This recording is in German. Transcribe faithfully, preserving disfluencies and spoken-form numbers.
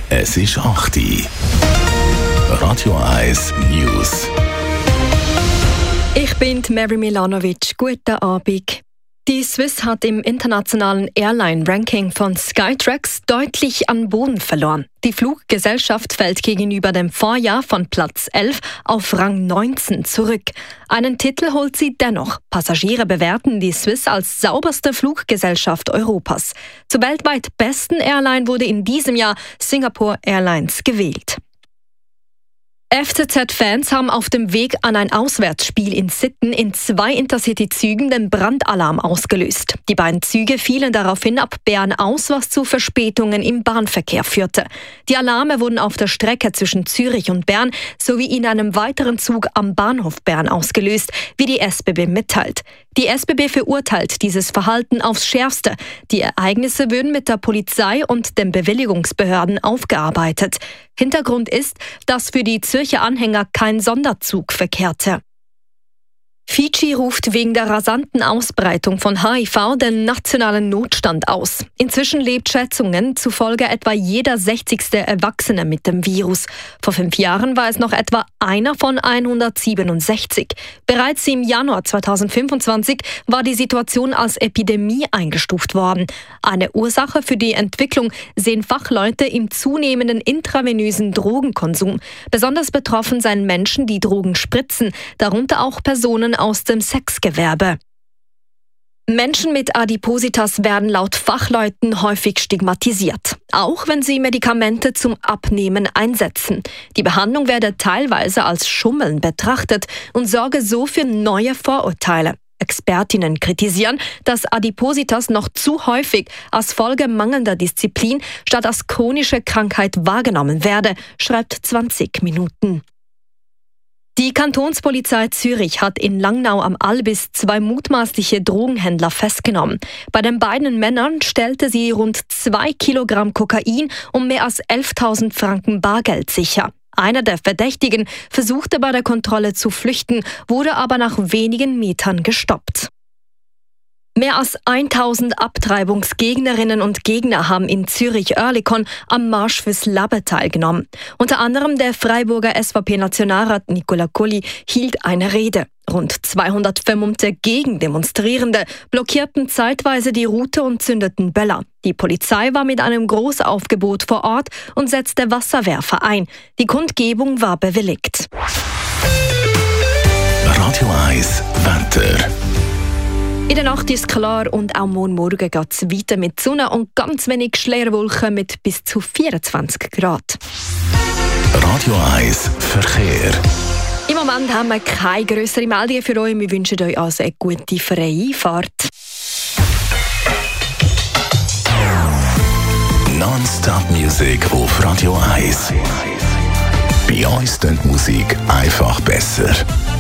Es ist acht Uhr. Radio eins News. Ich bin Mary Milanovic. Guten Abend. Die Swiss hat im internationalen Airline-Ranking von Skytrax deutlich an Boden verloren. Die Fluggesellschaft fällt gegenüber dem Vorjahr von Platz elf auf Rang neunzehn zurück. Einen Titel holt sie dennoch. Passagiere bewerten die Swiss als sauberste Fluggesellschaft Europas. Zur weltweit besten Airline wurde in diesem Jahr Singapore Airlines gewählt. F C Z-Fans haben auf dem Weg an ein Auswärtsspiel in Sitten in zwei Intercity-Zügen den Brandalarm ausgelöst. Die beiden Züge fielen daraufhin ab Bern aus, was zu Verspätungen im Bahnverkehr führte. Die Alarme wurden auf der Strecke zwischen Zürich und Bern sowie in einem weiteren Zug am Bahnhof Bern ausgelöst, wie die S B B mitteilt. Die S B B verurteilt dieses Verhalten aufs Schärfste. Die Ereignisse würden mit der Polizei und den Bewilligungsbehörden aufgearbeitet. Hintergrund ist, dass für die Zürcher Anhänger kein Sonderzug verkehrte. Fidschi ruft wegen der rasanten Ausbreitung von H I V den nationalen Notstand aus. Inzwischen lebt Schätzungen zufolge etwa jeder sechzigste Erwachsene mit dem Virus. Vor fünf Jahren war es noch etwa einer von hundertsiebenundsechzig. Bereits im Januar zweitausendfünfundzwanzig war die Situation als Epidemie eingestuft worden. Eine Ursache für die Entwicklung sehen Fachleute im zunehmenden intravenösen Drogenkonsum. Besonders betroffen seien Menschen, die Drogen spritzen, darunter auch Personen aus dem Sexgewerbe. Menschen mit Adipositas werden laut Fachleuten häufig stigmatisiert, auch wenn sie Medikamente zum Abnehmen einsetzen. Die Behandlung werde teilweise als Schummeln betrachtet und sorge so für neue Vorurteile. Expertinnen kritisieren, dass Adipositas noch zu häufig als Folge mangelnder Disziplin statt als chronische Krankheit wahrgenommen werde, schreibt zwanzig Minuten. Die Kantonspolizei Zürich hat in Langnau am Albis zwei mutmaßliche Drogenhändler festgenommen. Bei den beiden Männern stellte sie rund zwei Kilogramm Kokain und mehr als elftausend Franken Bargeld sicher. Einer der Verdächtigen versuchte bei der Kontrolle zu flüchten, wurde aber nach wenigen Metern gestoppt. Mehr als tausend Abtreibungsgegnerinnen und Gegner haben in Zürich-Oerlikon am Marsch fürs Leben teilgenommen. Unter anderem der Freiburger S V P-Nationalrat Nicola Colli hielt eine Rede. Rund zweihundert vermummte Gegendemonstrierende blockierten zeitweise die Route und zündeten Böller. Die Polizei war mit einem Großaufgebot vor Ort und setzte Wasserwerfer ein. Die Kundgebung war bewilligt. Radio eins Wetter. In der Nacht ist es klar und auch morgen Morgen geht es weiter mit Sonne und ganz wenig Schleierwolken mit bis zu vierundzwanzig Grad. Radio eins Verkehr. Im Moment haben wir keine grösseren Meldungen für euch. Wir wünschen euch also eine gute freie Fahrt. Non-Stop Music auf Radio eins. Bei uns klingt die Musik einfach besser.